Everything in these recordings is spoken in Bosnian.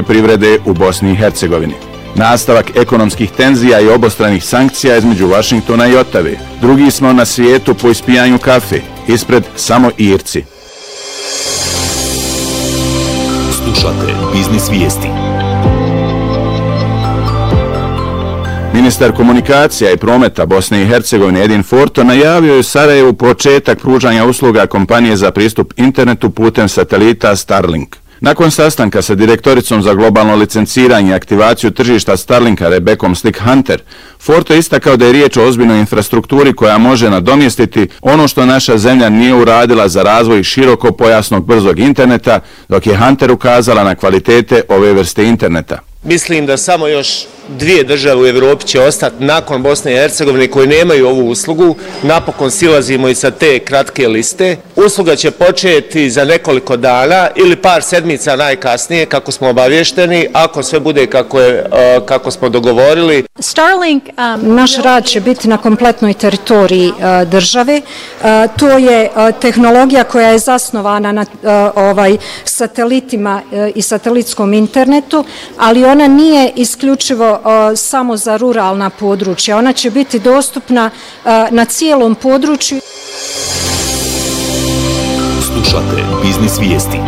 privrede u Bosni i Hercegovini. Nastavak ekonomskih tenzija i obostranih sankcija između Vašingtona i Otave. Drugi smo na svijetu po ispijanju kafe, ispred samo Irci. Slušate Biznis Vijesti. Ministar komunikacija i prometa Bosne i Hercegovine Edin Forto najavio je u Sarajevu početak pružanja usluga kompanije za pristup internetu putem satelita Starlink. Nakon sastanka sa direktoricom za globalno licenciranje i aktivaciju tržišta Starlinka Rebekom Slick-Hunter, Forto je istakao da je riječ o ozbiljnoj infrastrukturi koja može nadomjestiti ono što naša zemlja nije uradila za razvoj širokopojasnog brzog interneta, dok je Hunter ukazala na kvalitete ove vrste interneta. Mislim da samo još 2 države u Evropi će ostati nakon Bosne i Hercegovine koji nemaju ovu uslugu. Napokon silazimo i sa te kratke liste. Usluga će početi za nekoliko dana ili par sedmica najkasnije, kako smo obavješteni, ako sve bude kako smo dogovorili. Starlink, naš rad će biti na kompletnoj teritoriji države. To je tehnologija koja je zasnovana na satelitima i satelitskom internetu, ali ona nije isključivo samo za ruralna područja. Ona će biti dostupna na cijelom području. Slušate Biznis Vijesti.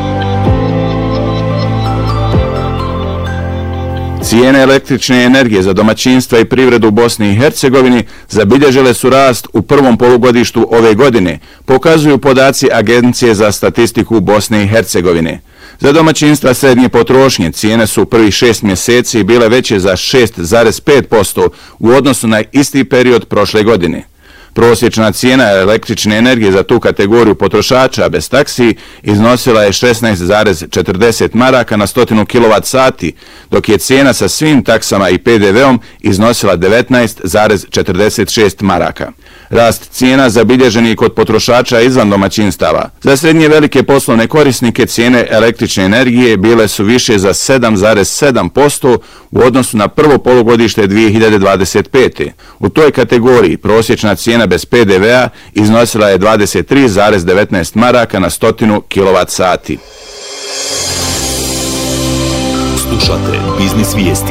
Cijene električne energije za domaćinstva i privredu u Bosni i Hercegovini zabilježile su rast u prvom polugodištu ove godine, pokazuju podaci Agencije za statistiku Bosne i Hercegovine. Za domaćinstva srednje potrošnje cijene su u prvih 6 mjeseci bile veće za 6,5% u odnosu na isti period prošle godine. Prosječna cijena električne energije za tu kategoriju potrošača bez taksi iznosila je 16,40 maraka na 100 kWh, dok je cijena sa svim taksama i PDV-om iznosila 19,46 maraka. Rast cijena zabilježen je kod potrošača izvan domaćinstava. Za srednje velike poslovne korisnike cijene električne energije bile su više za 7,7% u odnosu na prvo polugodište 2025. U toj kategoriji prosječna cijena bez PDV-a iznosila je 23,19 maraka na 100 kWh. Slušate Biznis Vijesti.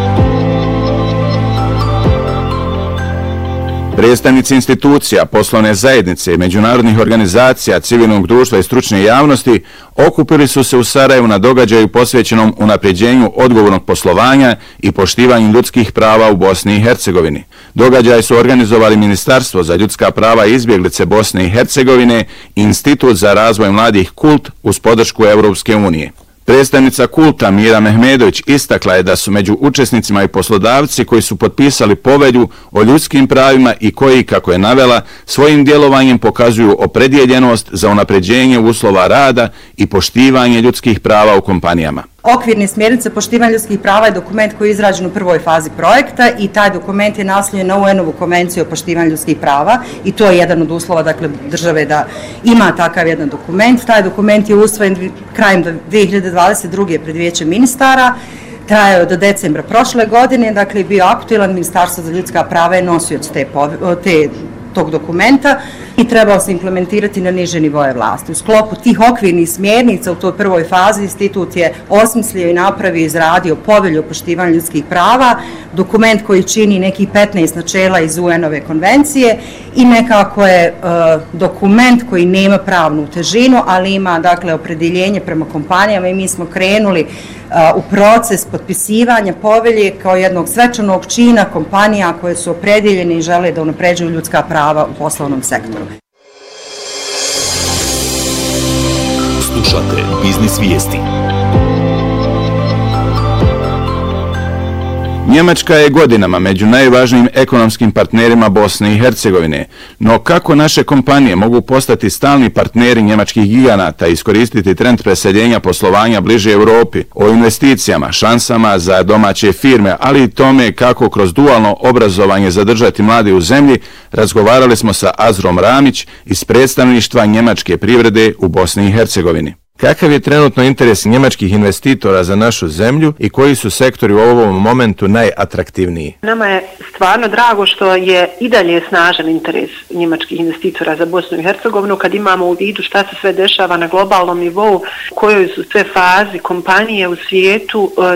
Predstavnici institucija, poslovne zajednice i međunarodnih organizacija, civilnog društva i stručne javnosti okupili su se u Sarajevu na događaju posvećenom unapređenju odgovornog poslovanja i poštivanju ljudskih prava u Bosni i Hercegovini. Događaj su organizovali Ministarstvo za ljudska prava i izbjeglice Bosne i Hercegovine i Institut za razvoj mladih Kult uz podršku Europske unije. Predstavnica Kulta Mira Mehmedović istakla je da su među učesnicima i poslodavci koji su potpisali povelju o ljudskim pravima i koji, kako je navela, svojim djelovanjem pokazuju opredjeljenost za unapređenje uslova rada i poštivanje ljudskih prava u kompanijama. Okvirne smjernice poštivanja ljudskih prava je dokument koji je izrađen u prvoj fazi projekta i taj dokument je naslonjen na UN-ovu konvenciju o poštivanju ljudskih prava i to je jedan od uslova države da ima takav jedan dokument. Taj dokument je usvojen krajem 2022. pred Vijećem ministara, trajao do decembra prošle godine, dakle je bio aktualan. Ministarstvo za ljudska prava je nosioc tog dokumenta i trebao se implementirati na niže nivoje vlasti. U sklopu tih okvirnih smjernica u toj prvoj fazi institut je osmislio i napravio i izradio povelju o poštivanju ljudskih prava, dokument koji čini nekih 15 načela iz UN-ove konvencije i nekako je dokument koji nema pravnu težinu, ali ima dakle opredjeljenje prema kompanijama i mi smo krenuli u proces potpisivanja povelje kao jednog svečanog čina kompanija koje su opredjeljene i žele da unapređuju ljudska prava u poslovnom sektoru. Slušate Biznis Vijesti. Njemačka je godinama među najvažnijim ekonomskim partnerima Bosne i Hercegovine, no kako naše kompanije mogu postati stalni partneri njemačkih giganata i iskoristiti trend preseljenja poslovanja bliže Europi, o investicijama, šansama za domaće firme, ali i tome kako kroz dualno obrazovanje zadržati mlade u zemlji, razgovarali smo sa Azrom Ramić iz predstavništva njemačke privrede u Bosni i Hercegovini. Kakav je trenutno interes njemačkih investitora za našu zemlju i koji su sektori u ovom momentu najatraktivniji? Nama je stvarno drago što je i dalje snažan interes njemačkih investitora za Bosnu i Hercegovinu kad imamo u vidu šta se sve dešava na globalnom nivou, u kojoj su sve fazi kompanije u svijetu